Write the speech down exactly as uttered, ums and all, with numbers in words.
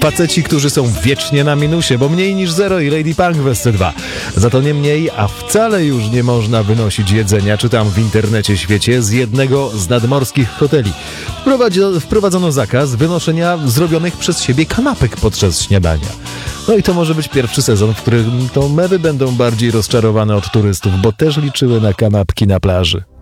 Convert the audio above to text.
Faceci, którzy są wiecznie na minusie, bo mniej niż zero i Lady Punk w S C dwa. Za to nie mniej, a wcale już nie można wynosić jedzenia, czytam w internecie świecie, z jednego z nadmorskich hoteli. Wprowadzi- wprowadzono zakaz wynoszenia zrobionych przez siebie kanapek podczas śniadania. No i to może być pierwszy sezon, w którym to mewy będą bardziej rozczarowane od turystów, bo też liczyły na kanapki na plaży.